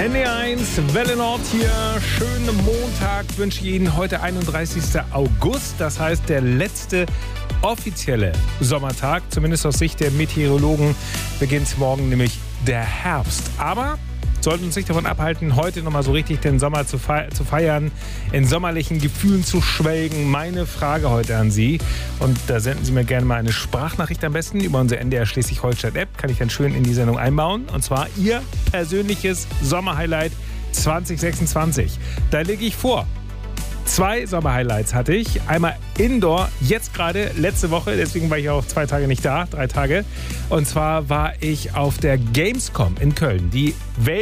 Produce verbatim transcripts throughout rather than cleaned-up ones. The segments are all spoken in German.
N D eins, Welle Nord hier. Schönen Montag wünsche ich Ihnen. Heute einunddreißigster August. Das heißt, der letzte offizielle Sommertag. Zumindest aus Sicht der Meteorologen beginnt morgen nämlich der Herbst. Aber sollten uns nicht davon abhalten, heute nochmal so richtig den Sommer zu feiern, in sommerlichen Gefühlen zu schwelgen. Meine Frage heute an Sie. Und da senden Sie mir gerne mal eine Sprachnachricht am besten über unsere N D R Schleswig-Holstein-App. Kann ich dann schön in die Sendung einbauen. Und zwar Ihr persönliches Sommerhighlight zwanzig sechsundzwanzig. Da lege ich vor. Zwei Sommerhighlights hatte ich. Einmal Indoor, jetzt gerade, letzte Woche. Deswegen war ich auch zwei Tage nicht da, drei Tage. Und zwar war ich auf der Gamescom in Köln. Die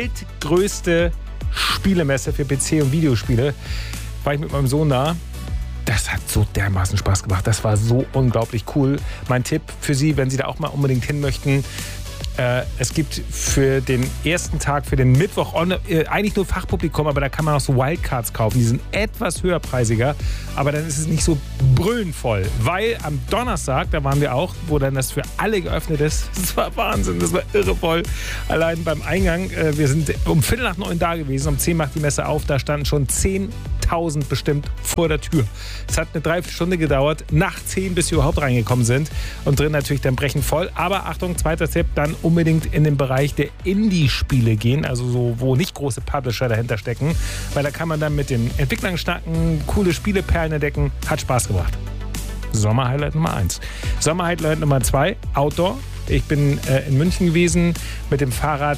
weltgrößte Spielemesse für P C und Videospiele. War ich mit meinem Sohn da. Das hat so dermaßen Spaß gemacht. Das war so unglaublich cool. Mein Tipp für Sie, wenn Sie da auch mal unbedingt hin möchten: Äh, es gibt für den ersten Tag, für den Mittwoch, on, äh, eigentlich nur Fachpublikum, aber da kann man auch so Wildcards kaufen. Die sind etwas höherpreisiger, aber dann ist es nicht so brüllend voll. Weil am Donnerstag, da waren wir auch, wo dann das für alle geöffnet ist. Das war Wahnsinn, das war irre voll. Allein beim Eingang, äh, wir sind um Viertel nach neun da gewesen, um zehn macht die Messe auf, da standen schon zehntausend bestimmt vor der Tür. Es hat eine Dreiviertelstunde gedauert, nach zehn, bis wir überhaupt reingekommen sind. Und drin natürlich dann brechend voll. Aber Achtung, zweiter Tipp, dann unbedingt in den Bereich der Indie-Spiele gehen, also so, wo nicht große Publisher dahinter stecken, weil da kann man dann mit den Entwicklern schnacken, coole Spieleperlen entdecken, hat Spaß gemacht. Sommerhighlight Nummer eins. Sommerhighlight Nummer zwei, Outdoor. Ich bin äh, in München gewesen, mit dem Fahrrad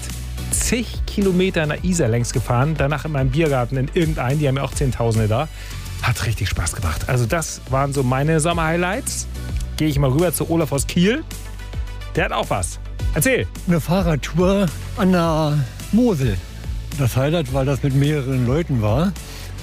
zig Kilometer nach Isar längs gefahren, danach in meinem Biergarten in irgendeinen, die haben ja auch Zehntausende da. Hat richtig Spaß gemacht. Also das waren so meine Sommerhighlights. Gehe ich mal rüber zu Olaf aus Kiel. Der hat auch was. Erzähl. Eine Fahrradtour an der Mosel. Das Highlight, weil das mit mehreren Leuten war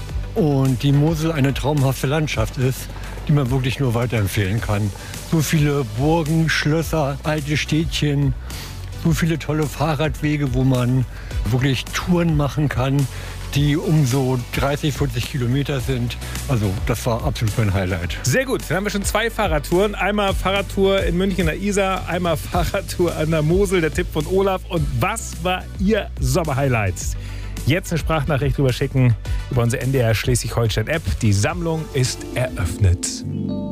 und die Mosel eine traumhafte Landschaft ist, die man wirklich nur weiterempfehlen kann. So viele Burgen, Schlösser, alte Städtchen, so viele tolle Fahrradwege, wo man wirklich Touren machen kann, die um so dreißig, vierzig Kilometer sind. Also das war absolut mein Highlight. Sehr gut, dann haben wir schon zwei Fahrradtouren. Einmal Fahrradtour in München an der Isar, einmal Fahrradtour an der Mosel, der Tipp von Olaf. Und was war Ihr Sommerhighlight? Jetzt eine Sprachnachricht rüber schicken über unsere N D R Schleswig-Holstein-App. Die Sammlung ist eröffnet.